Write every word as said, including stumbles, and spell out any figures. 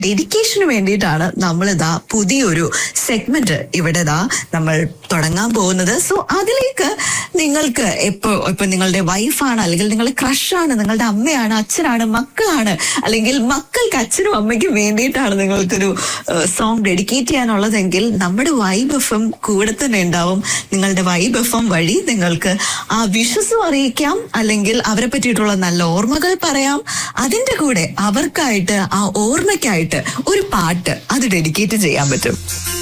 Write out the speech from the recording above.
ഡെഡിക്കേഷന് വേണ്ടിയിട്ടാണ് നമ്മളിതാ പുതിയൊരു സെഗ്മെന്റ് ഇവിടെ ദാ നമ്മൾ തുടങ്ങാൻ പോകുന്നത്. സോ അതിലേക്ക് നിങ്ങൾക്ക് എപ്പോ ഇപ്പൊ നിങ്ങളുടെ വൈഫാണ്, അല്ലെങ്കിൽ നിങ്ങളുടെ ക്രഷാണ്, നിങ്ങളുടെ അമ്മയാണ്, അച്ഛനാണ്, മക്കളാണ്, അല്ലെങ്കിൽ മക്കൾക്ക് അച്ഛനും അമ്മയ്ക്കും വേണ്ടിയിട്ടാണ് നിങ്ങൾക്കൊരു സോങ് ഡെഡിക്കേറ്റ് ചെയ്യാനുള്ളതെങ്കിൽ നമ്മുടെ വൈബ് എഫ് എം കൂടെ തന്നെ ഉണ്ടാവും. നിങ്ങളുടെ വൈബ് എഫ് എം വഴി നിങ്ങൾക്ക് ആ വിശ്വസം അറിയിക്കാം, അല്ലെങ്കിൽ അവരെ പറ്റിയിട്ടുള്ള നല്ല ഓർമ്മകൾ പറയാം. അതിന്റെ കൂടെ അവർക്കായിട്ട് ആ ഓർമ്മയ്ക്കായിട്ട് ഒരു പാട്ട് അത് ഡെഡിക്കേറ്റ് ചെയ്യാൻ പറ്റും.